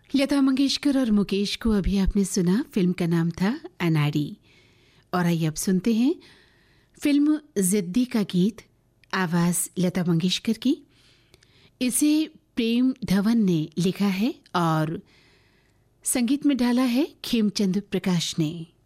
लता मंगेशकर और मुकेश को अभी आपने सुना। फिल्म का नाम था अनाड़ी। और आइए अब सुनते हैं फिल्म जिद्दी का गीत, आवाज़ लता मंगेशकर की। इसे प्रेम धवन ने लिखा है और संगीत में डाला है खेमचंद प्रकाश ने।